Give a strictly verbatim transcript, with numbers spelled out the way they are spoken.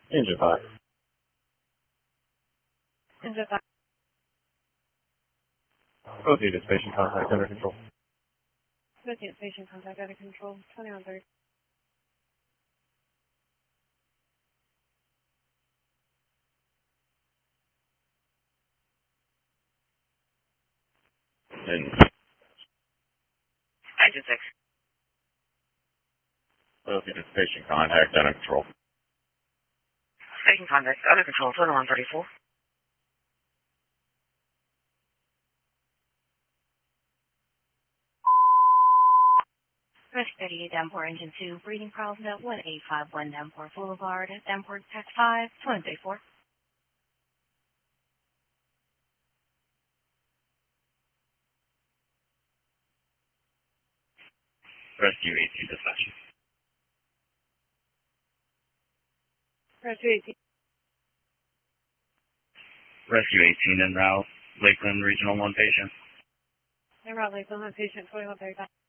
Engine five. Engine five. Both units, patient contact under control. Both units, patient contact under control. twenty-one thirty. And Engine six. both units, patient contact under control. Patient contact under control. twenty-one thirty-four. Risk thirty-eight, Davenport, Engine two, breathing problems at one eight five one Davenport Boulevard, Davenport, Text five, twenty thirty-four. Rescue eighteen dispatch. Rescue eighteen. Rescue eighteen en route. Lakeland Regional one patient. They're out late, patient twenty-one thirty-five.